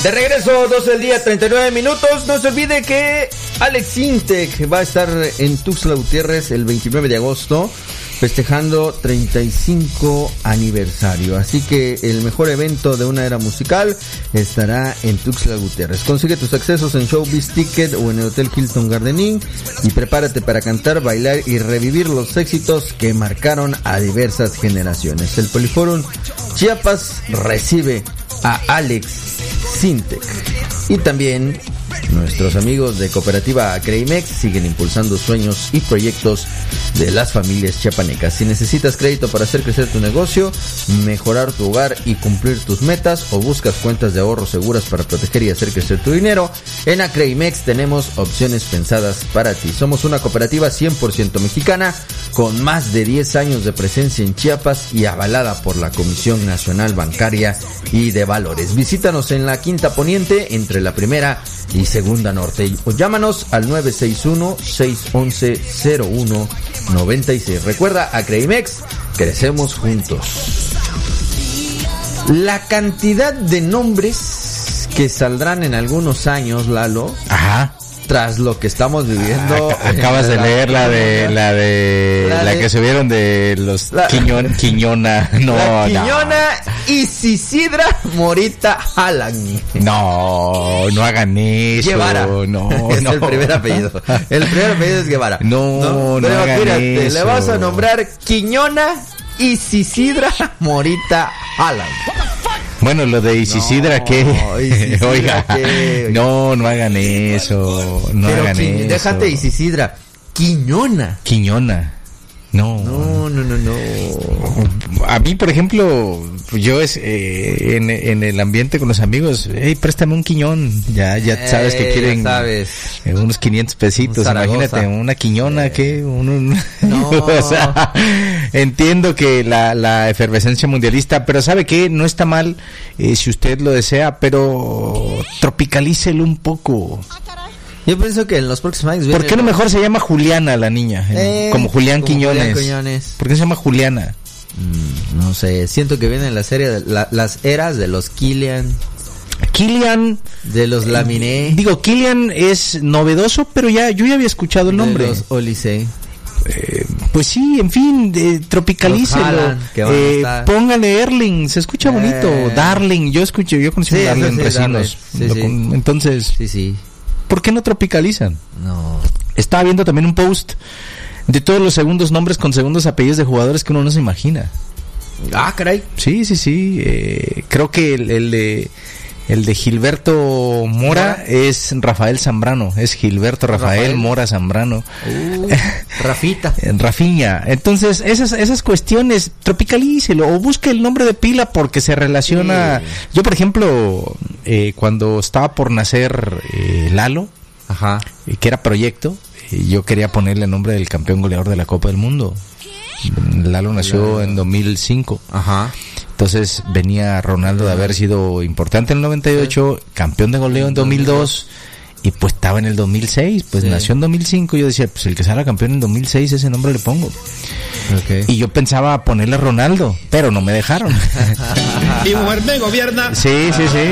De regreso, 12 del día, 39 minutos. No se olvide que Alex Sintek va a estar en Tuxtla Gutiérrez el 29 de agosto, festejando 35 aniversario. Así que el mejor evento de una era musical estará en Tuxtla Gutiérrez. Consigue tus accesos en Showbiz Ticket o en el Hotel Hilton Garden Inn y prepárate para cantar, bailar y revivir los éxitos que marcaron a diversas generaciones. El Poliforum Chiapas recibe a Alex Sintek. Y también nuestros amigos de Cooperativa Acreimex siguen impulsando sueños y proyectos de las familias chiapanecas. Si necesitas crédito para hacer crecer tu negocio, mejorar tu hogar y cumplir tus metas, o buscas cuentas de ahorro seguras para proteger y hacer crecer tu dinero, en Acreimex tenemos opciones pensadas para ti. Somos una cooperativa 100% mexicana con más de 10 años de presencia en Chiapas y avalada por la Comisión Nacional Bancaria y de Valores. Visítanos en la Quinta Poniente entre la Primera y Segunda Norte, o llámanos al 961-611-0196. Recuerda, Acreimex, crecemos juntos. La cantidad de nombres que saldrán en algunos años, Lalo. Ajá. Tras lo que estamos viviendo. Acabas de leer la que subieron de los Quiñona. No, Quiñona y Isidra Morita Alan. No hagan eso. Guevara. No, es no. el primer apellido. El primer apellido es Guevara. No hagan fíjate, eso. le vas a nombrar Quiñona y Isidra Morita Alan. Bueno, lo de Isidra, ¿qué? Oiga, ¿qué? No hagan eso. No pero hagan eso. Déjate Isidra. Quiñona. No. A mí, por ejemplo, yo en el ambiente con los amigos, préstame un quiñón. Ya sabes que quieren unos 500 pesitos. Imagínate, una quiñona, ¿qué? No. O sea, entiendo que la efervescencia mundialista, pero ¿sabe qué? No está mal si usted lo desea, pero tropicalícelo un poco. Yo pienso que en los próximos años... ¿Por qué no mejor se llama Juliana la niña? Como Julián Quiñones. ¿Por qué se llama Juliana? No sé, siento que viene la serie de las eras de los Killian, de los Laminé. Digo, Killian es novedoso, pero yo ya había escuchado el nombre. De los Olise. Pues sí, en fin, tropicalícelo. Póngale Erling, se escucha bonito. Darling, yo conocí un Darling Recinos. Entonces, sí. ¿Por qué no tropicalizan? No. Estaba viendo también un post de todos los segundos nombres con segundos apellidos de jugadores que uno no se imagina. Ah, caray. Sí. Creo que el de Gilberto Mora es Rafael Zambrano. Es Gilberto Rafael Mora Zambrano. Rafiña. Entonces, esas cuestiones, tropicalícelo o busque el nombre de pila porque se relaciona. Sí. Yo, por ejemplo, cuando estaba por nacer Lalo, que era proyecto, yo quería ponerle el nombre del campeón goleador de la Copa del Mundo. Lalo nació en 2005. Entonces venía Ronaldo de haber sido importante en el 98, campeón de goleo en 2002, y pues estaba en el 2006, pues nació en 2005. Yo decía, pues el que salga campeón en 2006, ese nombre le pongo. Y yo pensaba ponerle Ronaldo, pero no me dejaron. Mi mujer me gobierna. Sí.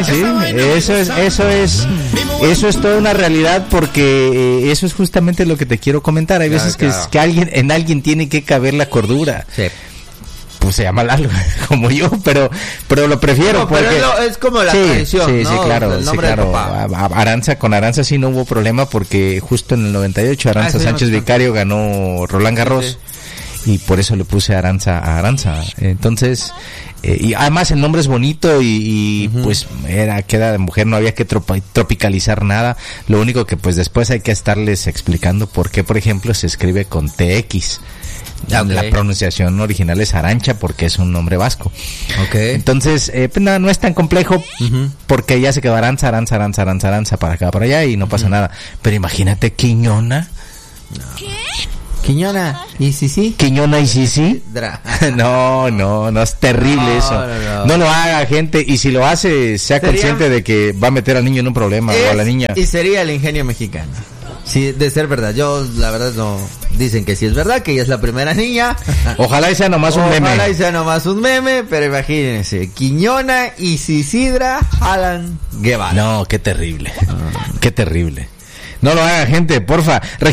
Eso es toda una realidad, porque eso es justamente lo que te quiero comentar. Hay veces que en alguien tiene que caber la cordura. Sí. Pues se llama Lalo, como yo, pero lo prefiero porque es como la tradición, ¿no? Sí, claro. Con Aranza sí no hubo problema, porque justo en el 98 Aranza Sánchez Vicario ganó Roland Garros, y por eso le puse Aranza a Aranza. Entonces, y además el nombre es bonito y pues queda de mujer, no había que tropicalizar nada. Lo único que pues después hay que estarles explicando por qué, por ejemplo, se escribe con TX. La pronunciación original es Arancha, porque es un nombre vasco. Entonces, pues no es tan complejo, porque ya se quedó Aranza para acá, para allá, y no pasa nada. Pero imagínate Quiñona. ¿Qué? Quiñona y Sisi. No, es terrible eso. No lo haga, gente, y si lo hace, sea consciente de que va a meter al niño en un problema, o a la niña. Y sería el ingenio mexicano. Sí, de ser verdad. Yo, la verdad, no. Dicen que sí es verdad, que ella es la primera niña. Ojalá y sea nomás un meme. Ojalá y sea nomás un meme, pero imagínense. Quiñona y Cisidra Alan Guevara. No, qué terrible. Qué terrible. No lo haga, gente, porfa.